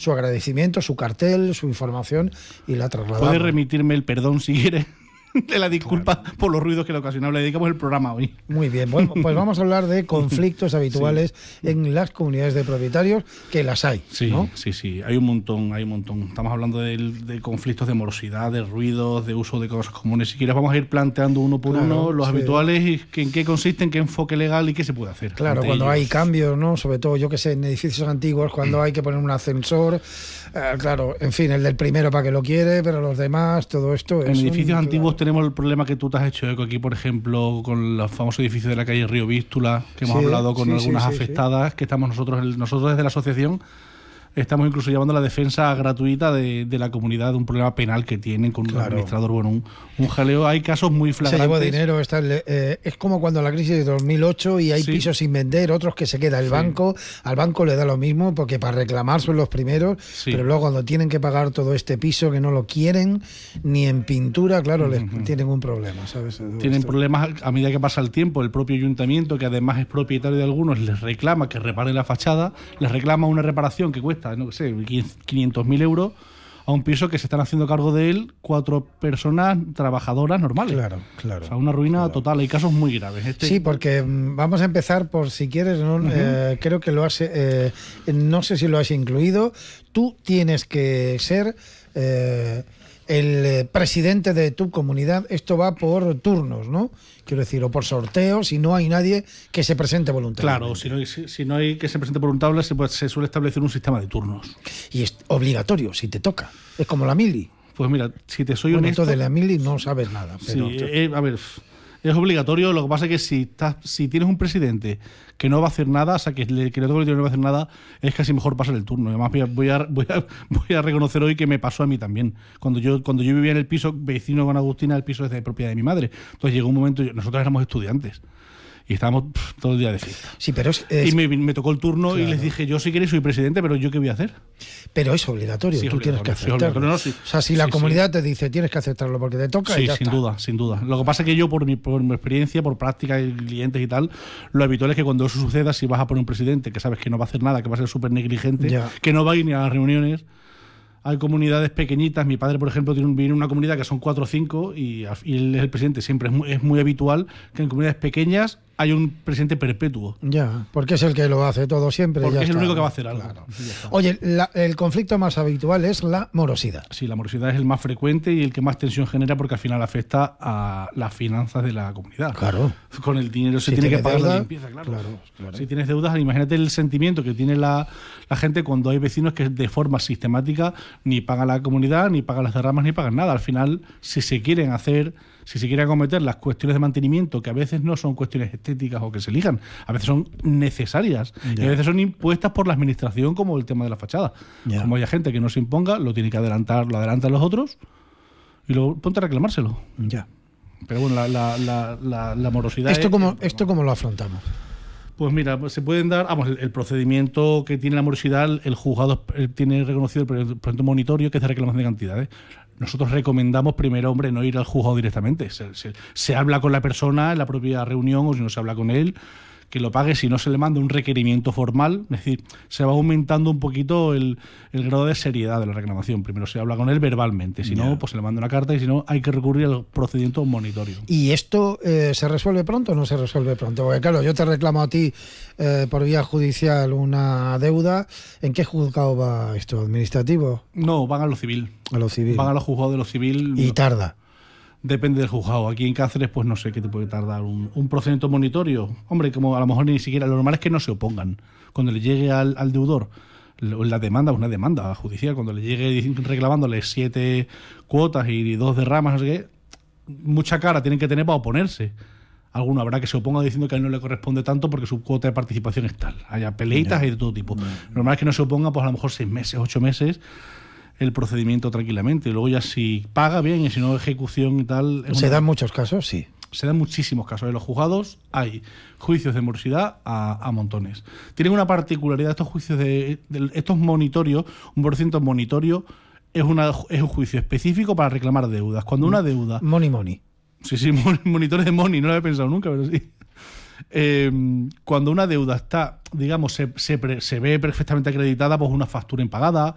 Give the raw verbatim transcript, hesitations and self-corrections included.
su agradecimiento, su cartel, su información y la trasladamos. Puede remitirme el perdón si quiere. De la disculpa claro. por los ruidos que le ocasionamos. Le dedicamos el programa hoy. Muy bien, bueno, pues vamos a hablar de conflictos habituales sí. en las comunidades de propietarios, que las hay, sí, ¿no? Sí, sí, hay un montón, hay un montón. Estamos hablando de, de conflictos de morosidad, de ruidos, de uso de cosas comunes. Si quieres vamos a ir planteando uno por claro, uno los sí. habituales y que, en qué consisten, qué enfoque legal y qué se puede hacer. Claro, cuando ellos. hay cambios, ¿no? Sobre todo, yo que sé, en edificios antiguos, cuando hay que poner un ascensor, eh, claro, en fin, el del primero para que lo quiere, pero los demás, todo esto... En es edificios un, antiguos claro. tenemos el problema que tú te has hecho eco aquí, por ejemplo, con los famosos edificios de la calle Río Vístula, que hemos sí, hablado con sí, algunas sí, sí, afectadas, sí. que estamos nosotros, nosotros desde la asociación, estamos incluso llevando la defensa gratuita de, de la comunidad de un problema penal que tienen con claro. un administrador, bueno, un, un jaleo. Hay casos muy flagrantes. Se llevó dinero, está, eh, es como cuando la crisis de dos mil ocho y hay sí. pisos sin vender, otros que se queda el sí. banco, al banco le da lo mismo porque para reclamar son los primeros, sí. pero luego cuando tienen que pagar todo este piso que no lo quieren, ni en pintura, claro, uh-huh. les tienen un problema, ¿sabes? Tienen problemas a medida que pasa el tiempo. El propio ayuntamiento, que además es propietario de algunos, les reclama que reparen la fachada, les reclama una reparación que cuesta no sé, quinientos mil euros a un piso que se están haciendo cargo de él cuatro personas trabajadoras normales. Claro, claro. O sea, una ruina claro. total. Hay casos muy graves. Este... Sí, porque vamos a empezar por, si quieres, ¿no? Uh-huh. eh, creo que lo has, eh, no sé si lo has incluido, tú tienes que ser... Eh, el presidente de tu comunidad. Esto va por turnos, ¿no? Quiero decir, o por sorteo, si no hay nadie que se presente voluntariamente. Claro, si no hay, si, si no hay que se presente voluntariamente, se, pues, se suele establecer un sistema de turnos. Y es obligatorio, si te toca. Es como la mili. Pues mira, si te soy bueno, honesto... de la mili no sabes nada. Pero... Sí, eh, a ver... Es obligatorio, lo que pasa es que si estás, si tienes un presidente que no va a hacer nada, o sea, que, le, que le toca el dinero no va a hacer nada, es casi mejor pasar el turno. Además, voy a, voy, a, voy a reconocer hoy que me pasó a mí también. Cuando yo cuando yo vivía en el piso, vecino con Agustina, el piso es de propiedad de mi madre. Entonces llegó un momento, nosotros éramos estudiantes y estábamos pff, todo el día de fiesta. Sí, pero es, es... Y me, me tocó el turno claro. y les dije, yo si queréis soy presidente, pero ¿yo qué voy a hacer? Pero es obligatorio, sí, tú obligatorio, tienes que aceptarlo. Sí, no, sí. O sea, si sí, la sí, comunidad sí. te dice tienes que aceptarlo porque te toca sí, y ya sin está. duda, sin duda. Lo que pasa es que yo, por mi, por mi experiencia, por práctica de clientes y tal, lo habitual es que cuando eso suceda, si vas a poner un presidente que sabes que no va a hacer nada, que va a ser súper negligente, ya. que no va a ir ni a las reuniones... Hay comunidades pequeñitas. Mi padre, por ejemplo, tiene, un, viene una comunidad que son cuatro o cinco y, y él es el presidente. Siempre es muy, es muy habitual que en comunidades pequeñas hay un presidente perpetuo. Ya, porque es el que lo hace todo siempre. Porque ya es está. el único que va a hacer algo. Claro. Oye, la, el conflicto más habitual es la morosidad. Sí, la morosidad es el más frecuente y el que más tensión genera porque al final afecta a las finanzas de la comunidad. Claro. Con el dinero se si tiene que pagar deuda, la limpieza, claro. Claro, claro. Si tienes deudas, imagínate el sentimiento que tiene la, la gente cuando hay vecinos que de forma sistemática ni pagan la comunidad, ni pagan las derramas, ni pagan nada. Al final, si se quieren hacer... Si se quiere acometer las cuestiones de mantenimiento, que a veces no son cuestiones estéticas o que se elijan, a veces son necesarias ya. y a veces son impuestas por la administración, como el tema de la fachada. Ya. Como haya gente que no se imponga, lo tiene que adelantar, lo adelantan los otros y luego ponte a reclamárselo. Ya. Pero bueno, la, la, la, la, la morosidad... ¿Esto, es, cómo, es, ¿Esto cómo lo afrontamos? Pues mira, se pueden dar, vamos, el, el procedimiento que tiene la morosidad, el juzgado tiene reconocido el procedimiento monitorio, que es de reclamación de cantidades. Nosotros recomendamos primero, hombre, no ir al juzgado directamente. Se, se, se habla con la persona en la propia reunión o si no se habla con él, que lo pague, si no se le manda un requerimiento formal. Es decir, se va aumentando un poquito el, el grado de seriedad de la reclamación. Primero se habla con él verbalmente, si yeah. no, pues se le manda una carta y si no, hay que recurrir al procedimiento monitorio. ¿Y esto eh, se resuelve pronto o no se resuelve pronto? Porque claro, yo te reclamo a ti eh, por vía judicial una deuda. ¿En qué juzgado va esto? ¿Administrativo? No, van a lo civil. A lo civil. Van a los juzgados de lo civil. ¿Y tarda? Depende del juzgado. Aquí en Cáceres, pues no sé qué te puede tardar. Un, un procedimiento monitorio. Hombre, como a lo mejor ni siquiera... Lo normal es que no se opongan. Cuando le llegue al, al deudor la demanda, una demanda judicial, cuando le llegue reclamándole siete cuotas y dos derramas, no sé qué, mucha cara tienen que tener para oponerse. Alguno habrá que se oponga diciendo que a él no le corresponde tanto porque su cuota de participación es tal. Haya peleitas y de todo tipo. No. Lo normal es que no se oponga, pues a lo mejor seis meses, ocho meses... el procedimiento tranquilamente. Y luego ya si paga bien y si no ejecución y tal... ¿Se una... dan muchos casos? Sí. Se dan muchísimos casos. En los juzgados hay juicios de morosidad a, a montones. Tienen una particularidad estos juicios de, de estos monitorios, un procedimiento monitorio es, una, es un juicio específico para reclamar deudas. Cuando una deuda... Money money. Sí, sí, monitores de money, no lo había pensado nunca, pero sí. Eh, cuando una deuda está, digamos, se, se, se ve perfectamente acreditada, pues una factura impagada,